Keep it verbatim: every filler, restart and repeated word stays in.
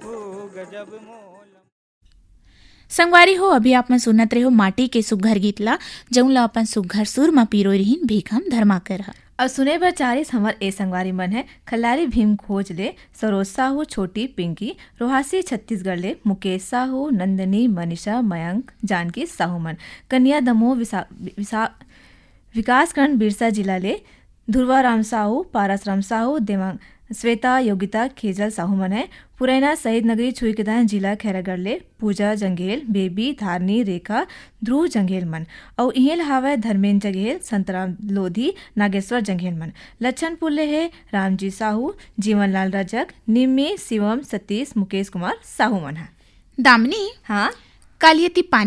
ओ गजब मोल। संगवारी हो, अभी आप मन सुनत रहे हो माटी के सुघ्घर गीत ला, जौन ला अपन सुघ्घर सुर में पीरो रहीन भीखम धर्माकर ह। अब सुने बर चारिस हमर ए संगवारी मन है खल्लारी भीम खोज ले, सरोज साहू, छोटी पिंकी, रोहासी छत्तीसगढ़ ले, मुकेश साहू, नंदनी, मनीषा, मयंक, जानकी साहू मन, कन्या दमोह विसा, विसा, विकासखंड बिरसा जिला ले, ध्रुवा राम साहू, पारस राम साहू, देवांग श्वेता, योगिता, खेजल साहू मन है, पुरैना शहीद नगरी छुईकेदान जिला खैरागढ़ ले, पूजा जंगेल, बेबी, धारनी, रेखा, ध्रुव जंगेल मन, और इहेल हावय धर्मेंद्र जंगेल, संतराम लोधी, नागेश्वर जंगेल मन, लच्छनपुर ले है रामजी साहू, जीवनलाल रजक, निम्मी, शिवम, सतीश, मुकेश कुमार साहू मन है। दामिनी, हाँ कालियती पानी